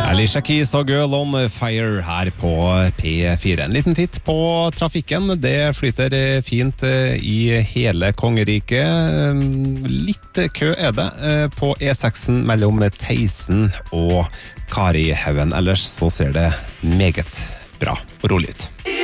Alicia Keys og Girl on Fire her på P4. En liten titt på trafikken. Det flyter fint i hele kongeriket. Litt kø er det på E6 mellom Teisen og Karihaugen. Ellers så ser det meget bra og rolig ut.